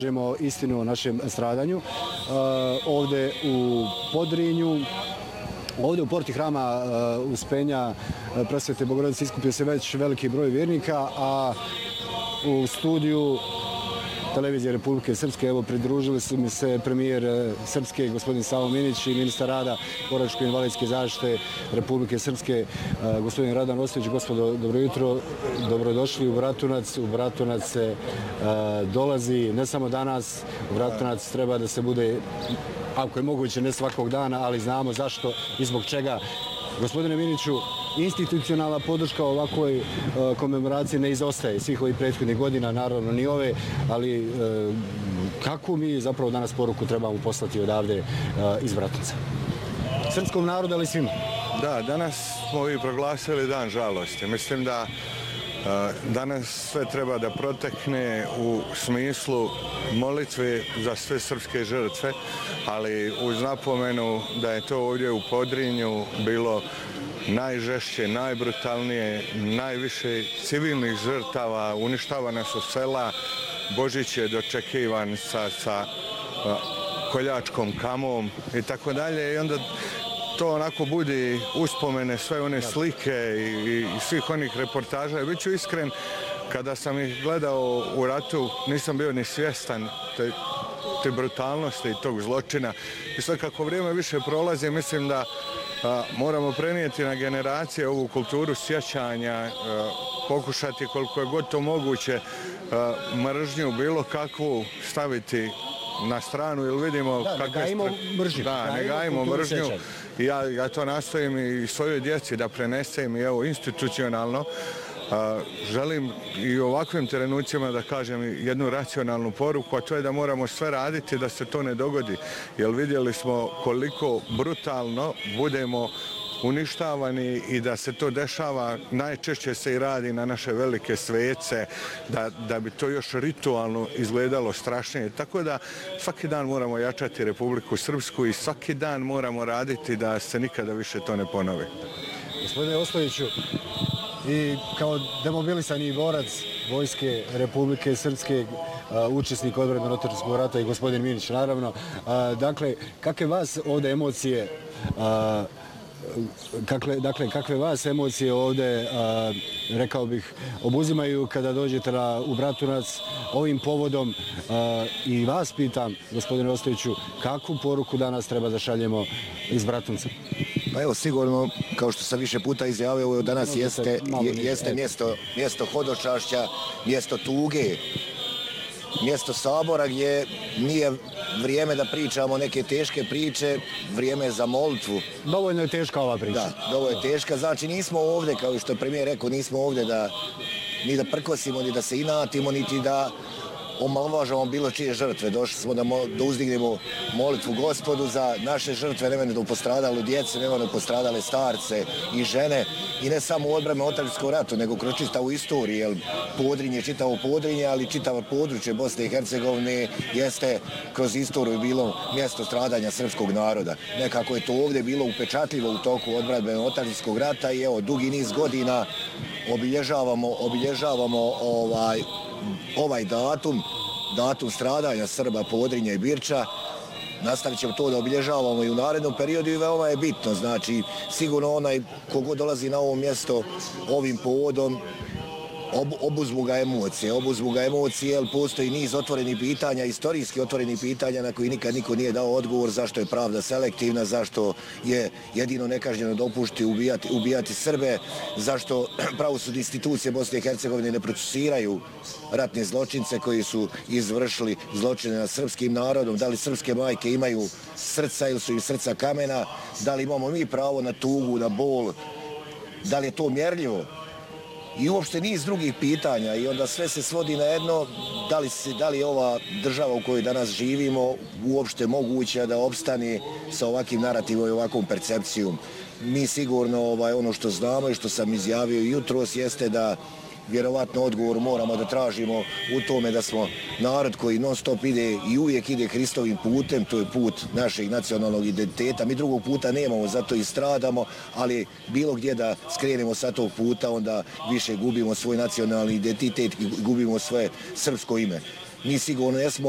Kažemo istinu o našem stradanju. Ovdje u Podrinju, ovdje u porti hrama Uspenja Presvete Bogorodice iskupio se već veliki broj vjernika, a u studiju Televizije Republike Srpske pridružili su mi se premijer Srpske gospodin Savo Minić i ministar rada, boračko-invalidske zaštite Republike Srpske gospodin Radan Ostojić. Gospodo, dobro jutro, dobrodošli u Bratunac. U Bratunac se dolazi ne samo danas, u Bratunac treba da se bude, ako je moguće, ne svakog dana, ali znamo zašto i zbog čega. Gospodine Miniću, institucionalna podrška ovakvoj komemoraciji ne izostaje svih ovih prethodnih godina, naravno ni ove, ali kakvu mi zapravo danas poruku trebamo poslati odavde iz Bratunca? Srpskom narodu, ali svima? Da, danas smo i proglasili dan žalosti. Mislim da danas sve treba da protekne u smislu molitve za sve srpske žrtve, ali uz napomenu da je to ovdje u Podrinju bilo najžešće, najbrutalnije, najviše civilnih žrtava, uništavana su sela, Božić je dočekivan sa koljačkom kamom i tako dalje, i onda to onako budi uspomene, sve one slike i svih onih reportaža. I bit ću iskren, kada sam ih gledao u ratu, nisam bio ni svjestan te brutalnosti i tog zločina. I sad kako vrijeme više prolazi, mislim da moramo prenijeti na generacije ovu kulturu sjećanja, pokušati koliko je god to moguće mržnju bilo kakvu staviti na stranu, jer vidimo ne gajimo mržnju. Da, ne gajimo mržnju. Ja to nastojim i svojoj djeci da prenesem i evo institucionalno. Želim i u ovakvim trenucima da kažem jednu racionalnu poruku, a to je da moramo sve raditi da se to ne dogodi. Jer vidjeli smo koliko brutalno budemo uništavani i da se to dešava, najčešće se i radi na naše velike svece, da bi to još ritualno izgledalo strašnije. Tako da svaki dan moramo jačati Republiku Srpsku i svaki dan moramo raditi da se nikada više to ne ponovi. Gospodine Ostojiću, i kao demobilisani borac Vojske Republike Srpske, učesnik odbrane Otvorskog rata i gospodin Minić, naravno. Dakle, kakve vas ovdje emocije kakve vas emocije ovdje, rekao bih, obuzimaju kada dođete u Bratunac ovim povodom, i vas pitam, gospodine Ostojiću, kakvu poruku danas treba da šaljemo iz Bratunca? Pa evo, sigurno, kao što sam više puta izjavio, danas jeste mjesto hodočašća, mjesto tuge, mjesto sabora gdje nije vrijeme da pričamo neke teške priče, vrijeme je za molitvu. Dovoljno je teška ova priča. Da, dovoljno je teška. Znači nismo ovdje, kao što je premijer rekao, nismo ovdje ni da prkosimo, ni da se inatimo, niti da omalovažamo bilo čije žrtve. Došli smo da uzdignemo molitvu Gospodu za naše žrtve, nemojno postradale djece, nemojno postradale starce i žene, i ne samo u odbrani Otvorskog ratu, nego kroz čitavu istoriju, jer Podrinje, čitavo Podrinje, ali čitavo područje Bosne i Hercegovine jeste kroz istoriju bilo mjesto stradanja srpskog naroda. Nekako je to ovdje bilo upečatljivo u toku odbrane Otvorskog rata i evo, dugi niz godina obilježavamo ovaj datum stradanja Srba, Podrinja i Birča. Nastavit ćemo to da obilježavamo i u narednom periodu i veoma je bitno. Znači, sigurno onaj kogo dolazi na ovo mjesto ovim povodom, obuzmu ga emocije, jer postoji niz otvorenih pitanja, istorijski otvorenih pitanja na koji nikad niko nije dao odgovor, zašto je pravda selektivna, zašto je jedino nekažnjeno dopušti ubijati Srbe, zašto pravosudne institucije Bosne i Hercegovine ne procesuiraju ratne zločince koji su izvršili zločine nad srpskim narodom, da li srpske majke imaju srca ili su im srca kamena, da li imamo mi pravo na tugu, na bol, da li je to mjerljivo? I uopšte niz drugih pitanja, i onda sve se svodi na jedno, da li je ova država u kojoj danas živimo uopšte moguća da opstane sa ovakvim narativom i ovakvom percepcijom. Mi sigurno ono što znamo i što sam izjavio jutros jeste da vjerovatno odgovor moramo da tražimo u tome da smo narod koji non stop ide i uvijek ide Hristovim putem, to je put našeg nacionalnog identiteta. Mi drugog puta nemamo, zato i stradamo, ali bilo gdje da skrenemo sa tog puta, onda više gubimo svoj nacionalni identitet i gubimo svoje srpsko ime. Mi sigurno jesmo